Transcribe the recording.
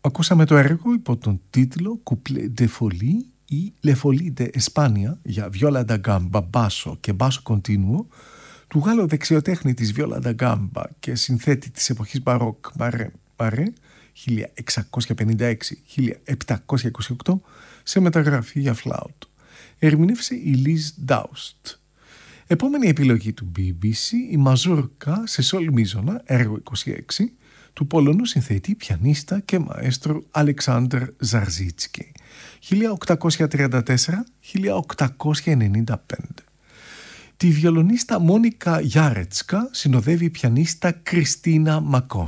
Ακούσαμε το έργο υπό τον τίτλο «Couple de Folie» ή «Le Folie de España» για βιόλα da gamba, μπάσο και μπάσο κοντίνουο του Γάλλου δεξιοτέχνη της βιόλα da gamba και συνθέτη της εποχής μπαρόκ Barré 1656-1728 σε μεταγραφή για φλάουτ. Ερμηνεύσε η Liz Daust. Επόμενη επιλογή του BBC, η Μαζούρκα σε σολ μίζωνα, έργο 26, του Πολωνού συνθέτη, πιανίστα και μαέστρο Αλεξάνδρ Ζαρζίτσκι, 1834-1895. Τη βιολονίστα Μόνικα Γιάρετσκα συνοδεύει η πιανίστα Κριστίνα Μακόφ.